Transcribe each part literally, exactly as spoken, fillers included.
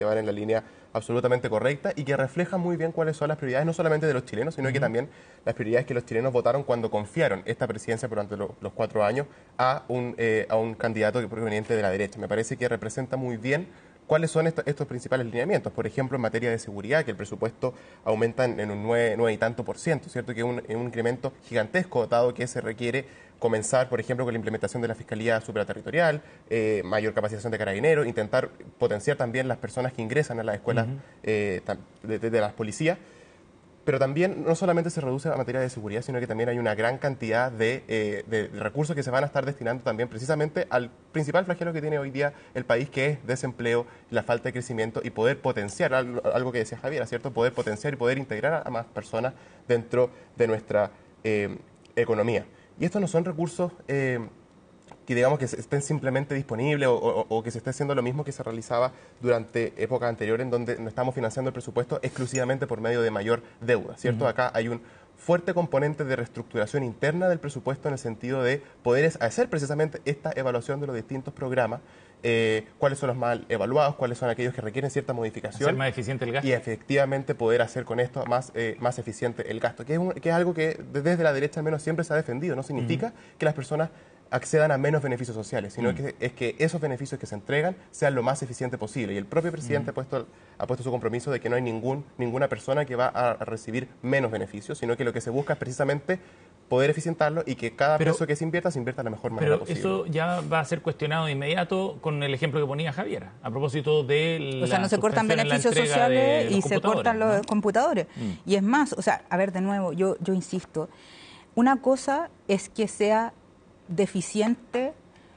van en la línea absolutamente correcta y que refleja muy bien cuáles son las prioridades, no solamente de los chilenos, sino uh-huh. que también las prioridades que los chilenos votaron cuando confiaron esta presidencia durante lo, los cuatro años a un, eh, a un candidato proveniente de la derecha. Me parece que representa muy bien cuáles son estos, estos principales lineamientos. Por ejemplo, en materia de seguridad, que el presupuesto aumenta en, en un nueve, nueve y tanto por ciento, ¿cierto? Que es un, un incremento gigantesco, dado que se requiere comenzar, por ejemplo, con la implementación de la Fiscalía Supraterritorial, eh, mayor capacitación de carabineros, intentar potenciar también las personas que ingresan a las escuelas uh-huh. eh, de, de, de las policías. Pero también no solamente se reduce a materia de seguridad, sino que también hay una gran cantidad de, eh, de recursos que se van a estar destinando también precisamente al principal flagelo que tiene hoy día el país, que es desempleo, la falta de crecimiento y poder potenciar, algo, algo que decía Javier, ¿cierto? Poder potenciar y poder integrar a más personas dentro de nuestra eh, economía. Y estos no son recursos eh, que digamos que estén simplemente disponibles o, o, o que se esté haciendo lo mismo que se realizaba durante épocas anteriores, en donde no estamos financiando el presupuesto exclusivamente por medio de mayor deuda, ¿cierto? Uh-huh. Acá hay un fuerte componente de reestructuración interna del presupuesto en el sentido de poder hacer precisamente esta evaluación de los distintos programas, eh, cuáles son los mal evaluados, cuáles son aquellos que requieren cierta modificación. Hacer más eficiente el gasto. Y efectivamente poder hacer con esto más, eh, más eficiente el gasto, que es, un, que es algo que desde la derecha al menos siempre se ha defendido. No significa uh-huh. que las personas accedan a menos beneficios sociales, sino mm. que es que esos beneficios que se entregan sean lo más eficiente posible. Y el propio presidente mm. ha, puesto, ha puesto su compromiso de que no hay ningún, ninguna persona que va a recibir menos beneficios, sino que lo que se busca es precisamente poder eficientarlo y que cada pero, peso que se invierta, se invierta de la mejor manera pero posible. Pero eso ya va a ser cuestionado de inmediato con el ejemplo que ponía Javier, a propósito de la... O sea, no se cortan beneficios sociales y se cortan los ¿no? computadores. Mm. Y es más, o sea, a ver, de nuevo, yo, yo insisto, una cosa es que sea deficiente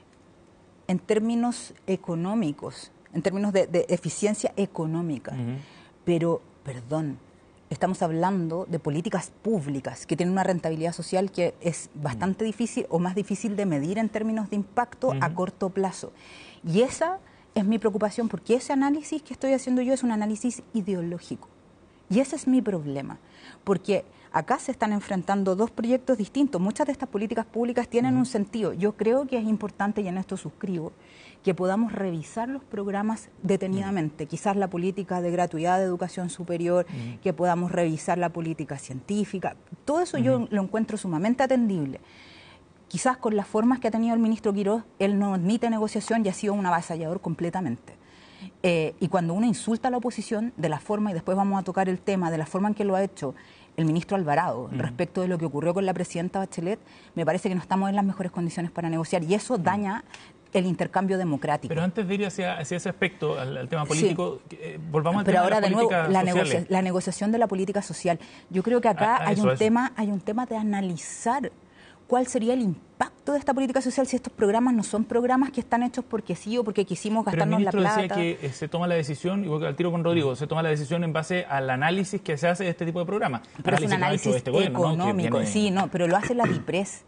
en términos económicos, en términos de, de eficiencia económica. Uh-huh. Pero, perdón, estamos hablando de políticas públicas que tienen una rentabilidad social que es bastante uh-huh. difícil o más difícil de medir en términos de impacto uh-huh. a corto plazo. Y esa es mi preocupación, porque ese análisis que estoy haciendo yo es un análisis ideológico. Y ese es mi problema, porque acá se están enfrentando dos proyectos distintos. Muchas de estas políticas públicas tienen uh-huh. un sentido. Yo creo que es importante, y en esto suscribo, que podamos revisar los programas detenidamente. Uh-huh. Quizás la política de gratuidad de educación superior, uh-huh. que podamos revisar la política científica. Todo eso uh-huh. yo lo encuentro sumamente atendible. Quizás con las formas que ha tenido el ministro Quirós, él no admite negociación y ha sido un avasallador completamente. Eh, y cuando uno insulta a la oposición de la forma, y después vamos a tocar el tema, de la forma en que lo ha hecho el ministro Alvarado, uh-huh. respecto de lo que ocurrió con la presidenta Bachelet, me parece que no estamos en las mejores condiciones para negociar, y eso uh-huh. daña el intercambio democrático. Pero antes de ir hacia, hacia ese aspecto, al, al tema político, sí. eh, volvamos al Pero tema ahora, de las de nuevo, políticas la, sociales. negocia, la negociación de la política social. Yo creo que acá a, a hay, eso, un tema, hay un tema de analizar cuál sería el impacto de esta política social si estos programas no son programas que están hechos porque sí o porque quisimos gastarnos la plata. Pero el ministro decía que se toma la decisión, igual al tiro con Rodrigo, mm. se toma la decisión en base al análisis que se hace de este tipo de programas. Pero análisis es un análisis este gobierno, económico, ¿no? viene... sí, no, pero lo hace la DIPRES.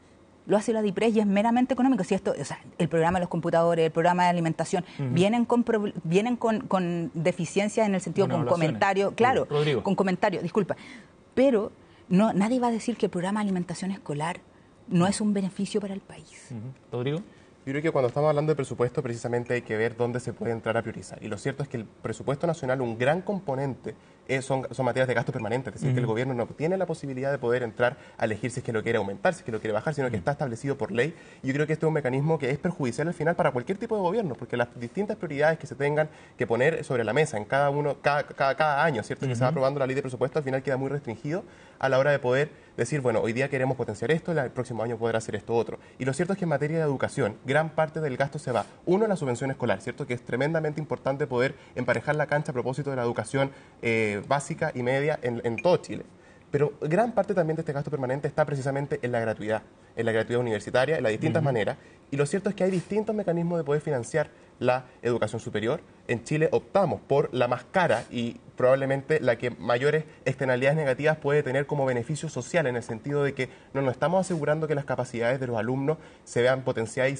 Lo hace la DIPRES y es meramente económico. Si esto, o sea, el programa de los computadores, el programa de alimentación, uh-huh. vienen con vienen con, con deficiencias en el sentido con comentarios, claro, Rodrigo. con comentarios, disculpa. Pero no, nadie va a decir que el programa de alimentación escolar no es un beneficio para el país. Uh-huh. Rodrigo. Yo creo que cuando estamos hablando de presupuesto, precisamente hay que ver dónde se puede entrar a priorizar. Y lo cierto es que el presupuesto nacional, un gran componente, es, son, son materias de gasto permanente. Es decir, uh-huh. que el gobierno no tiene la posibilidad de poder entrar a elegir si es que lo quiere aumentar, si es que lo quiere bajar, sino que uh-huh. está establecido por ley. Y yo creo que este es un mecanismo que es perjudicial al final para cualquier tipo de gobierno, porque las distintas prioridades que se tengan que poner sobre la mesa en cada uno, cada, cada, cada año, ¿cierto? Uh-huh. que se va aprobando la ley de presupuesto, al final queda muy restringido a la hora de poder decir, bueno, hoy día queremos potenciar esto, el próximo año poder hacer esto otro. Y lo cierto es que en materia de educación, gran parte del gasto se va, uno, en la subvención escolar, ¿cierto? Que es tremendamente importante poder emparejar la cancha a propósito de la educación eh, básica y media en, en todo Chile. Pero gran parte también de este gasto permanente está precisamente en la gratuidad, en la gratuidad universitaria, en las distintas uh-huh. maneras. Y lo cierto es que hay distintos mecanismos de poder financiar la educación superior. En Chile optamos por la más cara y probablemente la que mayores externalidades negativas puede tener como beneficio social, en el sentido de que no nos estamos asegurando que las capacidades de los alumnos se vean potenciadas y sean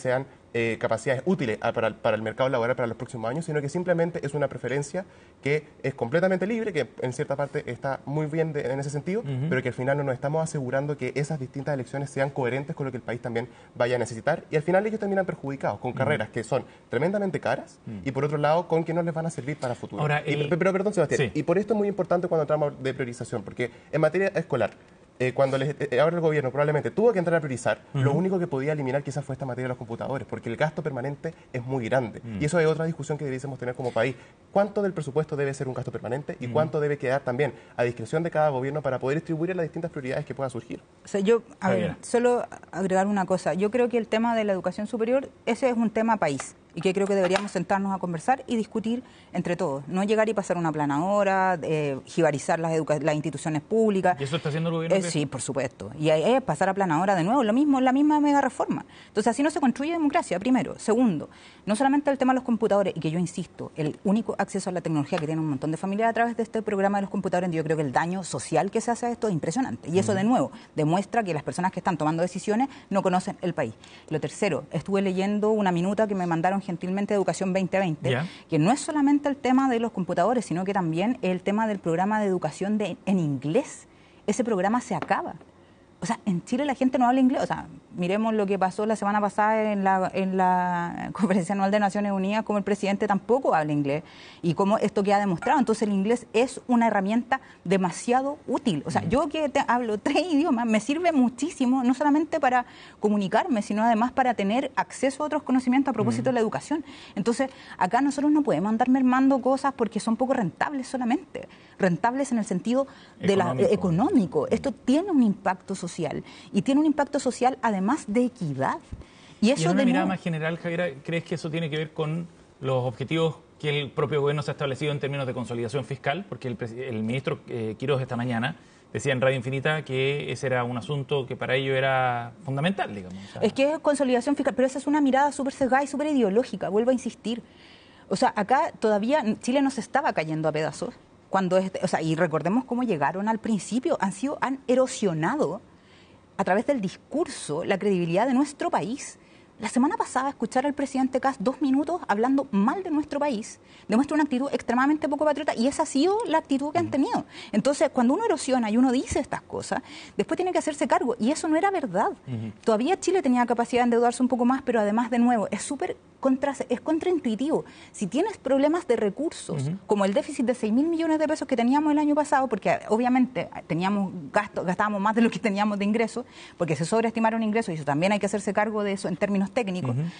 eh, capacidades útiles a, para, para el mercado laboral para los próximos años, sino que simplemente es una preferencia que es completamente libre, que en cierta parte está muy bien de, en ese sentido, uh-huh. pero que al final no nos estamos asegurando que esas distintas elecciones sean coherentes con lo que el país también vaya a necesitar, y al final ellos terminan perjudicados con uh-huh. carreras que son tremendamente caras uh-huh. y por otro lado con que no les van a servir para el futuro. Ahora, el... y, pero perdón, Sebastián, sí. y por esto es muy importante cuando hablamos de priorización, porque en materia escolar, Eh, cuando les, eh, ahora el gobierno probablemente tuvo que entrar a priorizar, uh-huh. lo único que podía eliminar quizás fue esta materia de los computadores, porque el gasto permanente es muy grande. Uh-huh. Y eso es otra discusión que debiésemos tener como país. ¿Cuánto del presupuesto debe ser un gasto permanente y uh-huh. cuánto debe quedar también a discreción de cada gobierno para poder distribuir en las distintas prioridades que puedan surgir? O sea, yo, a ver, solo agregar una cosa. Yo creo que el tema de la educación superior, ese es un tema país, y que creo que deberíamos sentarnos a conversar y discutir entre todos. No llegar y pasar una planadora, eh, jibarizar las, educa- las instituciones públicas. ¿Y eso está haciendo el gobierno? Eh, sí, por supuesto. Y ahí es pasar a planadora de nuevo, lo mismo, la misma mega reforma. Entonces, así no se construye democracia, primero. Segundo, no solamente el tema de los computadores, y que yo insisto, el único acceso a la tecnología que tiene un montón de familias a través de este programa de los computadores, yo creo que el daño social que se hace a esto es impresionante. Y eso, de nuevo, demuestra que las personas que están tomando decisiones no conocen el país. Lo tercero, estuve leyendo una minuta que me mandaron gentilmente de Educación veinte veinte, yeah. que no es solamente el tema de los computadores, sino que también el tema del programa de educación de, en inglés. Ese programa se acaba. O sea, en Chile la gente no habla inglés. O sea, miremos lo que pasó la semana pasada en la, en la Conferencia Anual de Naciones Unidas, como el presidente tampoco habla inglés y cómo esto queda demostrado. Entonces el inglés es una herramienta demasiado útil. O sea, yo que te hablo tres idiomas me sirve muchísimo, no solamente para comunicarme, sino además para tener acceso a otros conocimientos a propósito uh-huh. de la educación. Entonces, acá nosotros no podemos andar mermando cosas porque son poco rentables solamente. Rentables en el sentido de económico. La, económico. Esto tiene un impacto social. Social, y tiene un impacto social además de equidad. Y eso y en una de mirada nuevo... más general, Javiera, ¿crees que eso tiene que ver con los objetivos que el propio gobierno se ha establecido en términos de consolidación fiscal? Porque el, el ministro eh, Quiroz esta mañana decía en Radio Infinita que ese era un asunto que para ello era fundamental, digamos. O sea, es que es consolidación fiscal, pero esa es una mirada súper sesgada y súper ideológica, vuelvo a insistir. O sea, acá todavía Chile no se estaba cayendo a pedazos. Cuando este, o sea, y recordemos cómo llegaron al principio, han sido, han erosionado a través del discurso la credibilidad de nuestro país. La semana pasada, escuchar al presidente Kast dos minutos hablando mal de nuestro país demuestra una actitud extremadamente poco patriota, y esa ha sido la actitud que han tenido. Entonces, cuando uno erosiona y uno dice estas cosas, después tiene que hacerse cargo, y eso no era verdad. Uh-huh. Todavía Chile tenía capacidad de endeudarse un poco más, pero además, de nuevo, es súper contra, es contraintuitivo. Si tienes problemas de recursos, uh-huh. como el déficit de seis mil millones de pesos que teníamos el año pasado, porque obviamente teníamos gasto, gastábamos más de lo que teníamos de ingresos, porque se sobreestimaron ingresos, y eso también hay que hacerse cargo de eso en términos técnicos, uh-huh.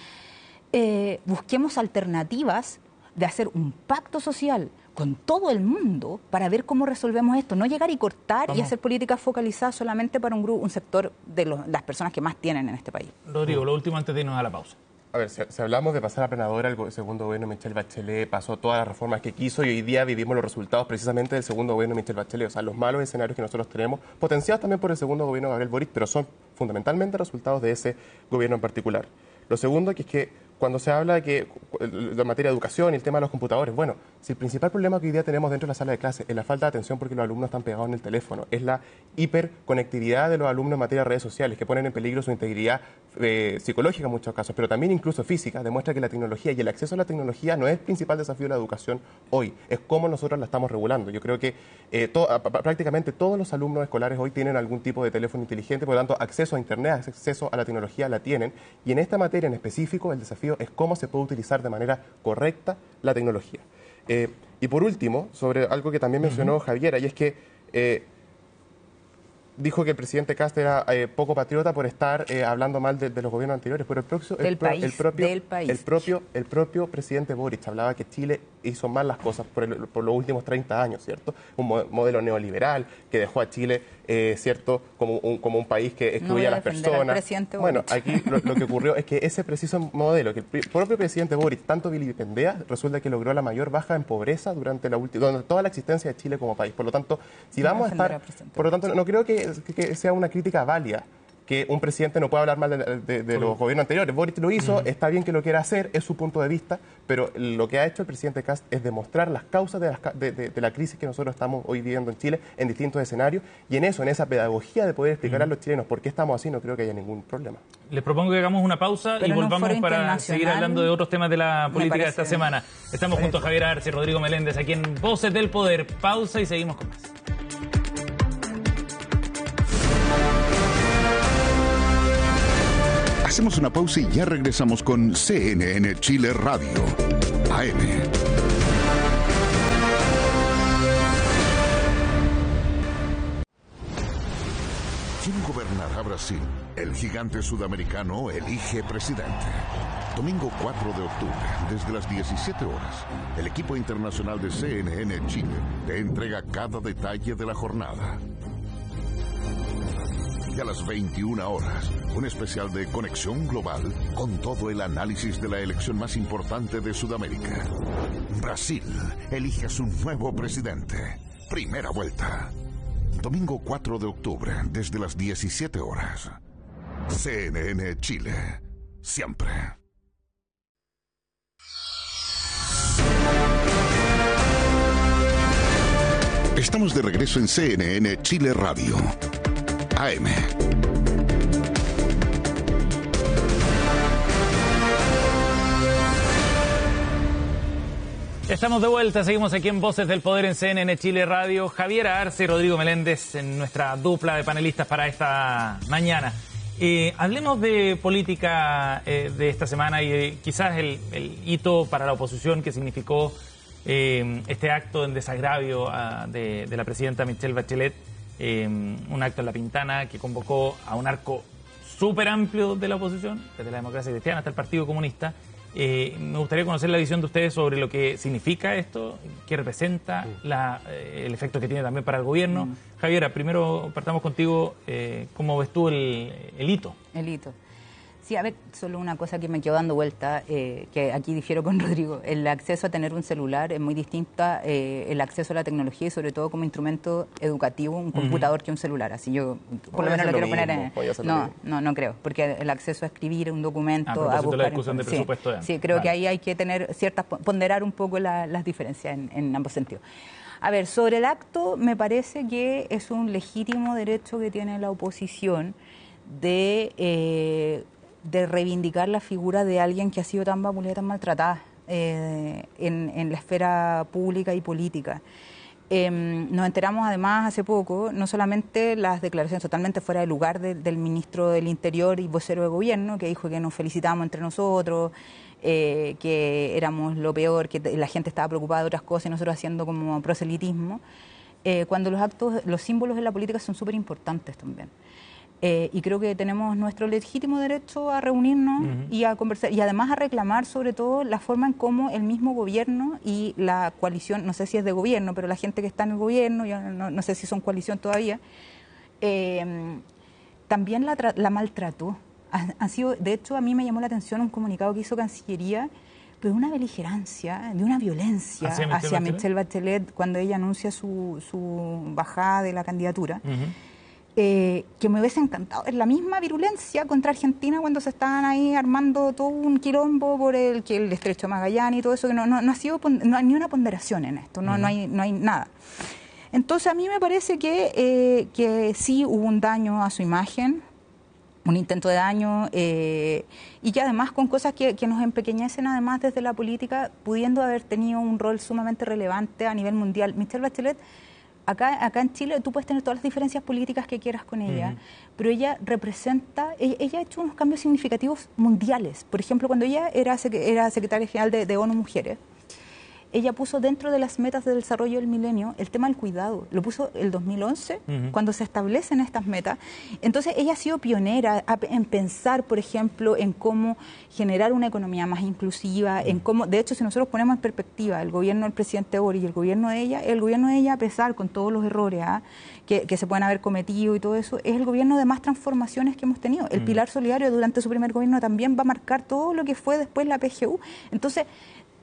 eh, busquemos alternativas de hacer un pacto social con todo el mundo para ver cómo resolvemos esto, no llegar y cortar Vamos. y hacer políticas focalizadas solamente para un grupo, un sector de los, las personas que más tienen en este país. Rodrigo, lo último antes de irnos a la pausa. A ver, si, si hablamos de pasar a planadora, el segundo gobierno de Michelle Bachelet pasó todas las reformas que quiso, y hoy día vivimos los resultados precisamente del segundo gobierno de Michelle Bachelet. O sea, los malos escenarios que nosotros tenemos, potenciados también por el segundo gobierno de Gabriel Boric, pero son fundamentalmente resultados de ese gobierno en particular. Lo segundo, que es que cuando se habla de que la materia de educación y el tema de los computadores, bueno, si el principal problema que hoy día tenemos dentro de la sala de clase es la falta de atención porque los alumnos están pegados en el teléfono, es la hiperconectividad de los alumnos en materia de redes sociales, que ponen en peligro su integridad eh, psicológica en muchos casos, pero también incluso física, demuestra que la tecnología y el acceso a la tecnología no es el principal desafío de la educación hoy, es cómo nosotros la estamos regulando. Yo creo que eh, to, prácticamente todos los alumnos escolares hoy tienen algún tipo de teléfono inteligente, por lo tanto, acceso a Internet, acceso a la tecnología la tienen, y en esta materia en específico el desafío es cómo se puede utilizar de manera correcta la tecnología. Eh, y por último, sobre algo que también mencionó uh-huh. Javiera, y es que eh, dijo que el presidente Kast era eh, poco patriota por estar eh, hablando mal de, de los gobiernos anteriores, pero el, propio, el, del pro, país, el, propio, del país. el, propio, el propio presidente Boric hablaba que Chile hizo mal las cosas por, el, por los últimos treinta años, ¿cierto? Un modelo neoliberal que dejó a Chile, eh, ¿cierto?, como un, como un país que excluía a, a las personas. Bueno, aquí lo, lo que ocurrió es que ese preciso modelo que el propio presidente Boric tanto vilipendea, resulta que logró la mayor baja en pobreza durante la última, durante toda la existencia de Chile como país. Por lo tanto, si vamos a estar, por lo tanto, no creo que, que sea una crítica válida que un presidente no puede hablar mal de, de, de los gobiernos anteriores. Boric lo hizo, mm. está bien que lo quiera hacer, es su punto de vista, pero lo que ha hecho el presidente Kast es demostrar las causas de, las, de, de, de la crisis que nosotros estamos hoy viviendo en Chile en distintos escenarios, y en eso, en esa pedagogía de poder explicar mm. a los chilenos por qué estamos así, no creo que haya ningún problema. Les propongo que hagamos una pausa pero y volvamos no para seguir hablando de otros temas de la política de esta semana. Estamos junto a Javier Arce y Rodrigo Meléndez aquí en Voces del Poder. Pausa y seguimos con más. Hacemos una pausa y ya regresamos con C N N Chile Radio, A M. ¿Quién gobernará Brasil? El gigante sudamericano elige presidente. Domingo cuatro de octubre, desde las diecisiete horas, el equipo internacional de C N N Chile te entrega cada detalle de la jornada. Y a las veintiuna horas, un especial de Conexión Global con todo el análisis de la elección más importante de Sudamérica. Brasil elige a su nuevo presidente. Primera vuelta. Domingo cuatro de octubre, desde las diecisiete horas. C N N Chile. Siempre. Estamos de regreso en C N N Chile Radio. A M. Estamos de vuelta, seguimos aquí en Voces del Poder en C N N Chile Radio. Javier Arce y Rodrigo Meléndez en nuestra dupla de panelistas para esta mañana. Eh, hablemos de política eh, de esta semana y eh, quizás el, el hito para la oposición que significó eh, este acto en desagravio uh, de, de la presidenta Michelle Bachelet. Eh, un acto en La Pintana que convocó a un arco súper amplio de la oposición, desde la democracia cristiana hasta el Partido Comunista. Eh, me gustaría conocer la visión de ustedes sobre lo que significa esto, qué representa, la, eh, el efecto que tiene también para el gobierno. Mm. Javiera, primero partamos contigo. Eh, ¿Cómo ves tú el, el hito? El hito. Sí, a ver, solo una cosa que me quedó dando vuelta, eh, que aquí difiero con Rodrigo. El acceso a tener un celular es muy distinta, eh, el acceso a la tecnología y sobre todo como instrumento educativo, un computador uh-huh. que un celular. Así yo, por lo menos lo quiero mismo, poner en... No, no, no creo, porque el acceso a escribir un documento, a, a buscar... la discusión de presupuesto. Sí, sí, creo vale. que ahí hay que tener ciertas, ponderar un poco la, las diferencias en, en ambos sentidos. A ver, sobre el acto, me parece que es un legítimo derecho que tiene la oposición de... Eh, de reivindicar la figura de alguien que ha sido tan vapuleada, tan maltratada eh, en, en la esfera pública y política. Eh, nos enteramos además hace poco, no solamente las declaraciones totalmente fuera de lugar de, del ministro del Interior y vocero de gobierno, que dijo que nos felicitábamos entre nosotros, eh, que éramos lo peor, que la gente estaba preocupada de otras cosas y nosotros haciendo como proselitismo, eh, cuando los actos, los símbolos de la política son súper importantes también. Eh, y creo que tenemos nuestro legítimo derecho a reunirnos uh-huh. y a conversar y además a reclamar sobre todo la forma en cómo el mismo gobierno y la coalición, no sé si es de gobierno, pero la gente que está en el gobierno, yo no, no sé si son coalición todavía, eh, también la, tra- la maltrató. Ha, ha sido, de hecho, a mí me llamó la atención un comunicado que hizo Cancillería, pero una beligerancia, de una violencia hacia Michelle, hacia Michelle Bachelet cuando ella anuncia su, su bajada de la candidatura. Uh-huh. Eh, que me hubiese encantado. Es la misma virulencia contra Argentina cuando se estaban ahí armando todo un quilombo por el que el estrecho de Magallanes y todo eso, que no, no, no ha sido no hay ni una ponderación en esto, no, uh-huh. no, hay, no hay nada. Entonces a mí me parece que, eh, que sí hubo un daño a su imagen, un intento de daño, eh, y que además con cosas que, que nos empequeñecen además desde la política, pudiendo haber tenido un rol sumamente relevante a nivel mundial. Michelle Bachelet, Acá, acá en Chile tú puedes tener todas las diferencias políticas que quieras con ella, uh-huh. pero ella representa, ella, ella ha hecho unos cambios significativos mundiales. Por ejemplo, cuando ella era, era secretaria general de, de ONU Mujeres, ella puso dentro de las metas de desarrollo del milenio el tema del cuidado. Lo puso el dos mil once, uh-huh. cuando se establecen estas metas. Entonces, ella ha sido pionera en pensar, por ejemplo, en cómo generar una economía más inclusiva, uh-huh. en cómo, de hecho, si nosotros ponemos en perspectiva el gobierno del presidente Boric y el gobierno de ella, el gobierno de ella, a pesar con todos los errores ¿eh? que, que se pueden haber cometido y todo eso, es el gobierno de más transformaciones que hemos tenido. El uh-huh. pilar solidario durante su primer gobierno también va a marcar todo lo que fue después la P G U. Entonces,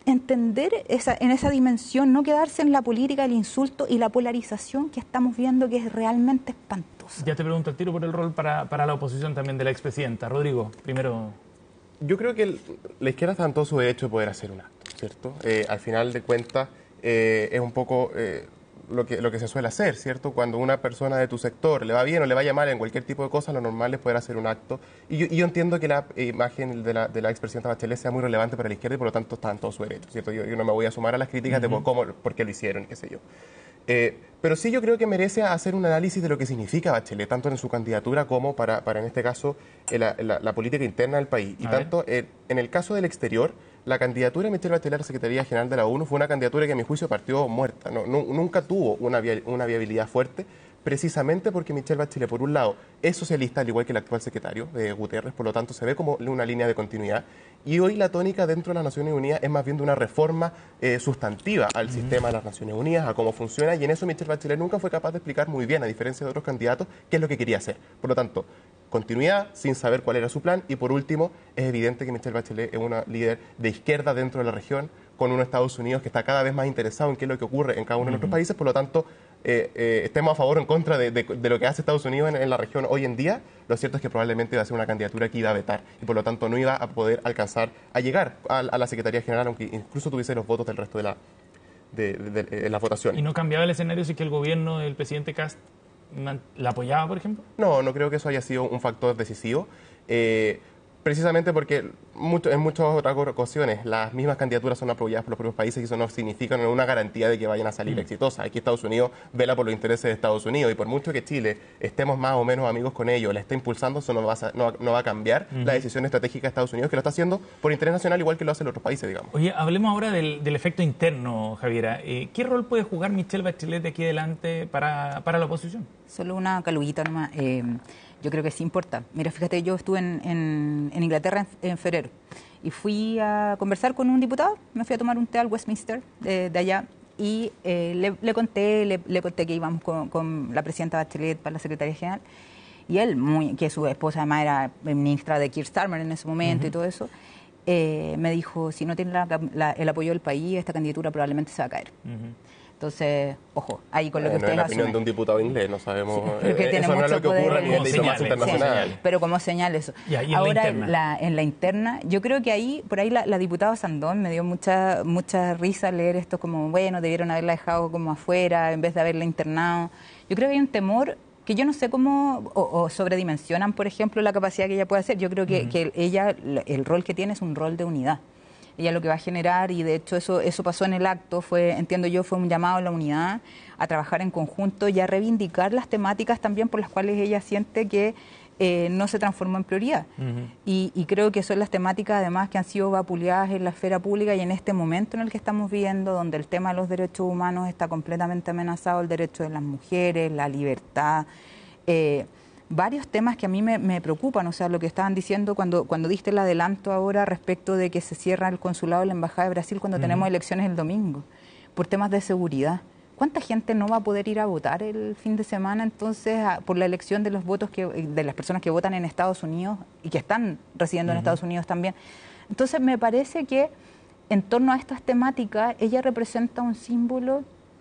entender esa, en esa dimensión, no quedarse en la política, el insulto y la polarización que estamos viendo, que es realmente espantosa. Ya te pregunto el tiro por el rol para, para la oposición también de la expresidenta. Rodrigo, primero... Yo creo que el, la izquierda está en todo su derecho de poder hacer un acto, ¿cierto? Eh, al final de cuentas, eh, es un poco... Eh, Lo que, lo que se suele hacer, ¿cierto? Cuando una persona de tu sector le va bien o le vaya mal en cualquier tipo de cosa, lo normal es poder hacer un acto. Y yo, y yo entiendo que la imagen de la, de la expresidenta Bachelet sea muy relevante para la izquierda y por lo tanto está en todo su derecho, ¿cierto? Yo, yo no me voy a sumar a las críticas uh-huh. de cómo, por qué lo hicieron, qué sé yo. Eh, pero sí yo creo que merece hacer un análisis de lo que significa Bachelet, tanto en su candidatura como para, para en este caso, la, la, la política interna del país. Y a tanto eh, en el caso del exterior, la candidatura de Michelle Bachelet a la Secretaría General de la ONU fue una candidatura que a mi juicio partió muerta. No, no, nunca tuvo una, via, una viabilidad fuerte, precisamente porque Michelle Bachelet, por un lado, es socialista, al igual que el actual secretario, eh, Guterres, por lo tanto se ve como una línea de continuidad. Y hoy la tónica dentro de las Naciones Unidas es más bien de una reforma eh, sustantiva al uh-huh. sistema de las Naciones Unidas, a cómo funciona, y en eso Michelle Bachelet nunca fue capaz de explicar muy bien, a diferencia de otros candidatos, qué es lo que quería hacer. Por lo tanto, continuidad, sin saber cuál era su plan, y por último, es evidente que Michelle Bachelet es una líder de izquierda dentro de la región, con un Estados Unidos que está cada vez más interesado en qué es lo que ocurre en cada uno de nuestros países, por lo tanto, eh, eh, estemos a favor o en contra de, de, de lo que hace Estados Unidos en, en la región hoy en día, lo cierto es que probablemente iba a ser una candidatura que iba a vetar y por lo tanto no iba a poder alcanzar a llegar a, a la Secretaría General, aunque incluso tuviese los votos del resto de, la, de, de, de, de las votaciones. ¿Y no cambiaba el escenario si que el gobierno del presidente Kast la apoyaba, por ejemplo? No, no creo que eso haya sido un factor decisivo. Eh, precisamente porque mucho, en muchas otras ocasiones las mismas candidaturas son apoyadas por los propios países y eso no significa una garantía de que vayan a salir mm. exitosas. Aquí Estados Unidos vela por los intereses de Estados Unidos y por mucho que Chile estemos más o menos amigos con ellos, la está impulsando, eso no va a, no, no va a cambiar mm. la decisión estratégica de Estados Unidos, que lo está haciendo por interés nacional igual que lo hacen otros países, digamos. Oye, hablemos ahora del, del efecto interno, Javiera. Eh, ¿Qué rol puede jugar Michelle Bachelet de aquí adelante para, para la oposición? Solo una caluguita nomás. Eh, Yo creo que sí importa. Mira, fíjate, yo estuve en, en, en Inglaterra en, en febrero y fui a conversar con un diputado, me fui a tomar un té al Westminster de, de allá y eh, le, le conté le, le conté que íbamos con, con la presidenta Bachelet para la Secretaría General y él, muy, que su esposa además era ministra de Keir Starmer en ese momento uh-huh. y todo eso, eh, me dijo, si no tiene la, la, el apoyo del país, esta candidatura probablemente se va a caer. Uh-huh. Entonces, ojo, ahí con lo bueno, que ustedes en la opinión asumen. de un diputado inglés, no sabemos. Sí, que tiene eso mucho no es lo que ocurre a nivel de diplomacia internacional. Sí, pero como señal eso. Ya, ¿y en ahora, la interna? La, en la interna, yo creo que ahí, por ahí la, la diputada Sandón me dio mucha mucha risa leer esto como, bueno, debieron haberla dejado como afuera en vez de haberla internado. Yo creo que hay un temor que yo no sé cómo, o, o sobredimensionan, por ejemplo, la capacidad que ella puede hacer. Yo creo que, uh-huh. que ella, el rol que tiene es un rol de unidad. Ella lo que va a generar, y de hecho eso eso pasó en el acto, fue, entiendo yo, fue un llamado a la unidad, a trabajar en conjunto y a reivindicar las temáticas también por las cuales ella siente que eh, no se transformó en prioridad. Uh-huh. y, y creo que son las temáticas además que han sido vapuleadas en la esfera pública y en este momento en el que estamos viviendo, donde el tema de los derechos humanos está completamente amenazado, el derecho de las mujeres, la libertad, eh, varios temas que a mí me, me preocupan, o sea, lo que estaban diciendo cuando, cuando diste el adelanto ahora respecto de que se cierra el consulado de la Embajada de Brasil cuando uh-huh. tenemos elecciones el domingo, por temas de seguridad. ¿Cuánta gente no va a poder ir a votar el fin de semana entonces a, por la elección de los votos que, de las personas que votan en Estados Unidos y que están residiendo uh-huh. en Estados Unidos también? Entonces me parece que en torno a estas temáticas ella representa un símbolo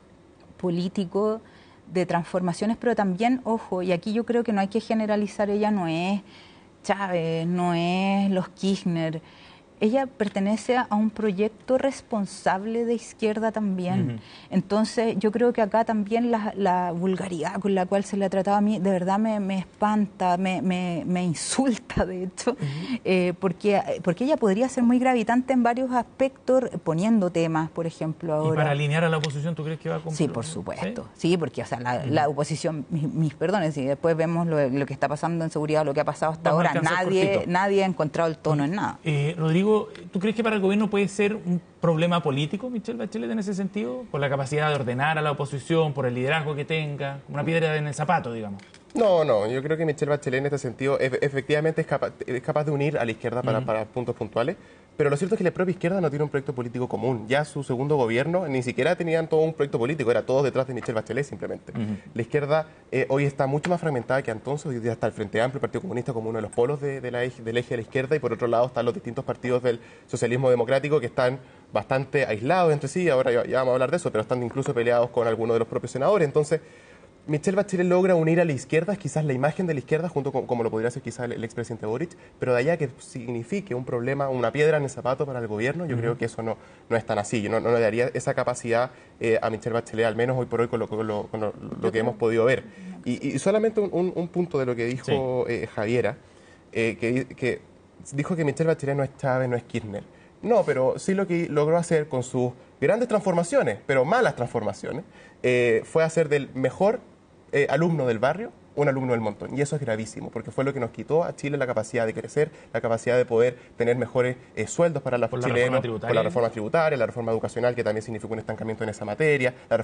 político de transformaciones, pero también, ojo, y aquí yo creo que no hay que generalizar, ella no es Chávez, no es los Kirchner, ella pertenece a un proyecto responsable de izquierda también. Uh-huh. Entonces, yo creo que acá también la, la vulgaridad con la cual se le ha tratado a mí, de verdad me, me espanta, me, me, me insulta, de hecho, uh-huh. eh, porque, porque ella podría ser muy gravitante en varios aspectos, poniendo temas, por ejemplo, ahora. ¿Y para alinear a la oposición tú crees que va a cumplir? Sí, por supuesto. Sí, sí porque, o sea, la, uh-huh. la oposición, mis, mis perdones, y después vemos lo, lo que está pasando en seguridad, lo que ha pasado hasta Vamos ahora, nadie, nadie ha encontrado el tono uh-huh. en nada. Eh, Rodrigo, ¿tú crees que para el gobierno puede ser un problema político, Michelle Bachelet, en ese sentido? Por la capacidad de ordenar a la oposición, por el liderazgo que tenga, una piedra en el zapato, digamos. No, no, yo creo que Michelle Bachelet en este sentido es, efectivamente es capaz, es capaz de unir a la izquierda para, uh-huh. para puntos puntuales, pero lo cierto es que la propia izquierda no tiene un proyecto político común. Ya su segundo gobierno ni siquiera tenían todo un proyecto político, era todos detrás de Michelle Bachelet simplemente. Uh-huh. La izquierda eh, hoy está mucho más fragmentada que entonces, hoy día está el Frente Amplio, el Partido Comunista como uno de los polos de, de la eje, del eje de la izquierda, y por otro lado están los distintos partidos del socialismo democrático que están bastante aislados entre sí, ahora ya, ya vamos a hablar de eso, pero están incluso peleados con algunos de los propios senadores. Entonces, Michelle Bachelet logra unir a la izquierda, quizás la imagen de la izquierda, junto con, como lo podría hacer quizás el, el expresidente Boric, pero de allá que signifique un problema, una piedra en el zapato para el gobierno, yo uh-huh. creo que eso no, no es tan así. Yo no, no le daría esa capacidad eh, a Michelle Bachelet, al menos hoy por hoy, con lo, con lo, con lo, lo que hemos podido ver. Y, y solamente un, un, un punto de lo que dijo sí. eh, Javiera, eh, que, que dijo que Michelle Bachelet no es Chávez, no es Kirchner. No, pero sí lo que logró hacer con sus grandes transformaciones, pero malas transformaciones, eh, fue hacer del mejor Eh, alumno del barrio, un alumno del montón. Y eso es gravísimo, porque fue lo que nos quitó a Chile la capacidad de crecer, la capacidad de poder tener mejores eh, sueldos para los chilenos, por la reforma tributaria, la reforma educacional, que también significó un estancamiento en esa materia, la